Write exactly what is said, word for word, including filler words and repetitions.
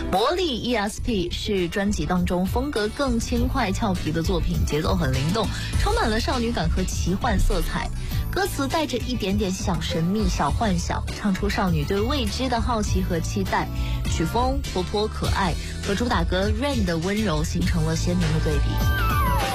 魔力 E S P 是专辑当中风格更轻快俏皮的作品，节奏很灵动，充满了少女感和奇幻色彩。歌词带着一点点小神秘、小幻想，唱出少女对未知的好奇和期待。曲风活泼可爱，和主打歌 Rain 的温柔形成了鲜明的对比。